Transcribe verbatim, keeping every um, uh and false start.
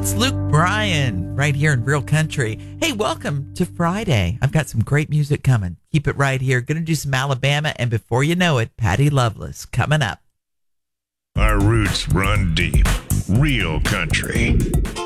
That's Luke Bryan right here in Real Country. Hey, welcome to Friday. I've got some great music coming. Keep it right here. Going to do some Alabama, and before you know it, Patty Loveless coming up. Our roots run deep. Real Country.